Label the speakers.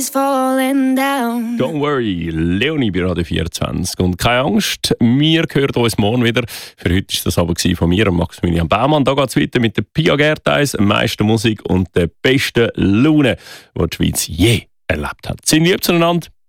Speaker 1: Don't worry, Leonie bei Radio 24. Und keine Angst, wir hören uns morgen wieder. Für heute war das aber von mir und Maximilian Baumann. Da geht es weiter mit der Pia Gertheis, am meisten Musik und der besten Laune, die die Schweiz je erlebt hat. Sind lieb zueinander.